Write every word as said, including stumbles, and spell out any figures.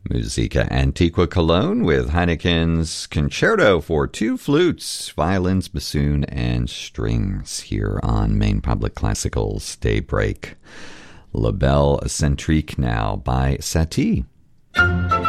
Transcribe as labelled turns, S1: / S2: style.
S1: Musica Antiqua Cologne with Heineken's Concerto for Two Flutes, Violins, Bassoon, and Strings here on Maine Public Classical's Daybreak. La Belle Centrique now by Satie.